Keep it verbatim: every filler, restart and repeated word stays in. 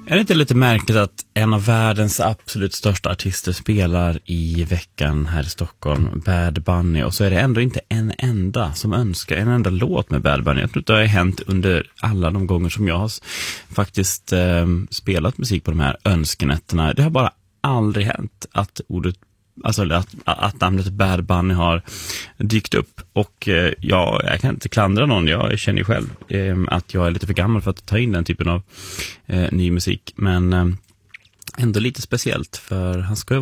Är det inte lite märkligt att en av världens absolut största artister spelar i veckan här i Stockholm, Bad Bunny, och så är det ändå inte en enda som önskar en enda låt med Bad Bunny. Jag tror att det har hänt under alla de gånger som jag har faktiskt eh, spelat musik på de här önskenätterna. Det har bara aldrig hänt att ordet Alltså att, att namnet Bad Bunny har dykt upp. Och eh, ja, jag kan inte klandra någon. Jag känner ju själv eh, att jag är lite för gammal för att ta in den typen av eh, ny musik. Men eh, ändå lite speciellt, för han ska ju